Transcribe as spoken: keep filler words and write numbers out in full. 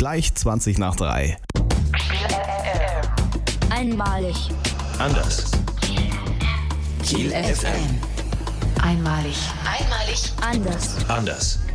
gleich zwanzig nach drei. Einmalig. Anders. Kiel F M. Einmalig. Einmalig. Anders. Anders.